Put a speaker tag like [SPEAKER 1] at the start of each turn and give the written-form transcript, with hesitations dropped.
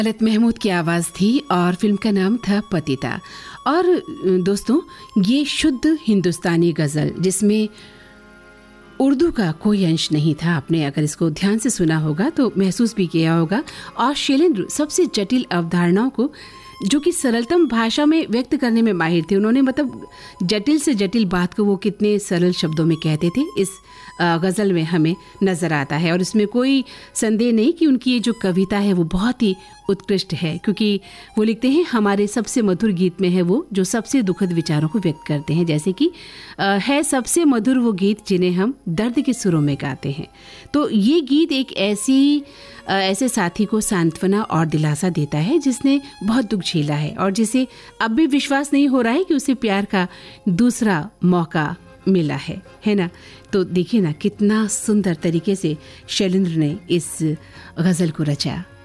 [SPEAKER 1] ललित महमूद की आवाज़ थी और फिल्म का नाम था पतिता। और दोस्तों, ये शुद्ध हिंदुस्तानी गज़ल जिसमें उर्दू का कोई अंश नहीं था। आपने अगर इसको ध्यान से सुना होगा तो महसूस भी किया होगा। और शैलेंद्र सबसे जटिल अवधारणाओं को जो कि सरलतम भाषा में व्यक्त करने में माहिर थे। उन्होंने मतलब जटिल से जटिल बात को वो कितने सरल शब्दों में कहते थे, इस गज़ल में हमें नज़र आता है। और इसमें कोई संदेह नहीं कि उनकी ये जो कविता है वो बहुत ही उत्कृष्ट है, क्योंकि वो लिखते हैं हमारे सबसे मधुर गीत में है वो जो सबसे दुखद विचारों को व्यक्त करते हैं। जैसे कि है सबसे मधुर वो गीत जिन्हें हम दर्द के सुरों में गाते हैं। तो ये गीत एक ऐसे साथी को सांत्वना और दिलासा देता है जिसने बहुत दुख झेला है और जिसे अब भी विश्वास नहीं हो रहा है कि उसे प्यार का दूसरा मौका मिला है ना। तो देखिए ना कितना सुंदर तरीके से शैलेंद्र ने इस गज़ल को रचा।